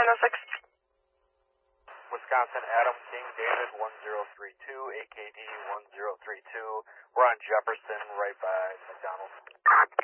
906. Wisconsin, Adam King, David 1032, AKD 1032. We're on Jefferson, right by McDonald's.